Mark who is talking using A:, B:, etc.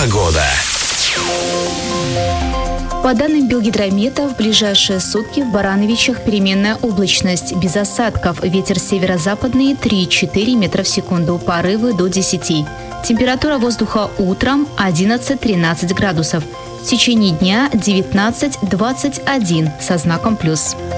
A: Погода.
B: По данным Белгидромета, в ближайшие сутки в Барановичах переменная облачность, без осадков, ветер северо-западный 3-4 метра в секунду, порывы до 10. Температура воздуха утром 11-13 градусов, в течение дня 19-21 со знаком плюс.